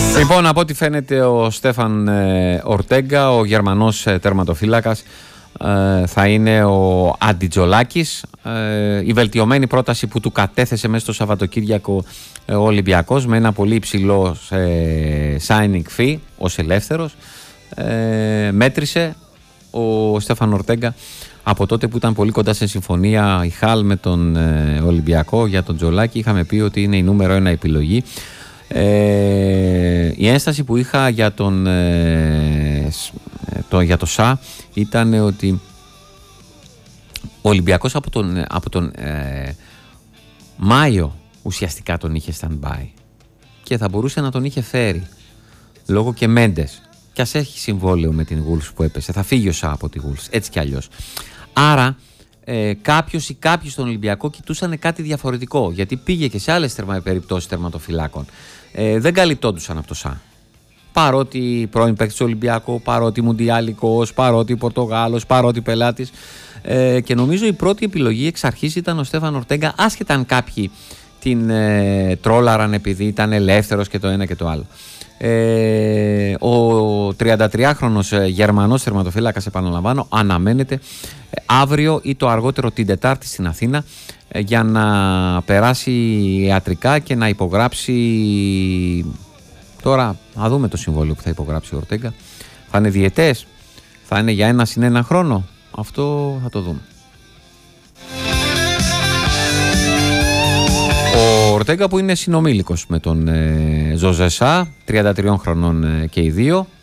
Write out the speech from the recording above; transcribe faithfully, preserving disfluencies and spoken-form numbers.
Λοιπόν, από ό,τι φαίνεται ο Στέφαν ε, Ορτέγκα, ο Γερμανός ε, τερματοφύλακας, ε, θα είναι ο Αντιτζολάκης. Ε, η βελτιωμένη πρόταση που του κατέθεσε μέσα στο Σαββατοκύριακο ε, ο Ολυμπιακός με ένα πολύ υψηλό ε, signing fee ως ελεύθερος, ε, μέτρησε ο Στέφαν Ορτέγκα από τότε που ήταν πολύ κοντά σε συμφωνία η Χαλ με τον ε, Ολυμπιακό για τον Τζολάκη. Είχαμε πει ότι είναι η νούμερο ένα επιλογή. Ε, η ένσταση που είχα για τον, ε, το, για το ΣΑ ήταν ότι ο Ολυμπιακός από τον, από τον ε, Μάιο ουσιαστικά τον είχε stand-by και θα μπορούσε να τον είχε φέρει λόγω και Μέντες, και ας έχει συμβόλαιο με την Wolves που έπεσε, θα φύγει ο ΣΑ από τη Wolves έτσι κι αλλιώς. Άρα ε, κάποιος ή κάποιοι στον Ολυμπιακό κοιτούσαν κάτι διαφορετικό, γιατί πήγε και σε άλλες τερμα, περιπτώσεις τερματοφυλάκων. Ε, δεν καλυπτόντουσαν από το ΣΑ. Παρότι πρώην παίκτης του Ολυμπιακού, παρότι Μουντιάλικος, παρότι Πορτογάλος, παρότι πελάτης. Ε, και νομίζω η πρώτη επιλογή εξ αρχής ήταν ο Στέφαν Ορτέγκα, άσχετα αν κάποιοι την ε, τρόλαραν επειδή ήταν ελεύθερος και το ένα και το άλλο. Ε, ο τριαντατριάχρονος Γερμανός τερματοφύλακας, επαναλαμβάνω, αναμένεται ε, αύριο ή το αργότερο την Τετάρτη στην Αθήνα ε, για να περάσει ιατρικά και να υπογράψει. Τώρα θα δούμε το συμβόλαιο που θα υπογράψει ο Ορτέγκα. Θα είναι διετές, θα είναι για ένα συν ένα χρόνο, αυτό θα το δούμε. Ο Ορτέγκα που είναι συνομήλικος με τον ε, Ζωζέ Σα, τριάντα τριών χρονών ε, και οι δύο,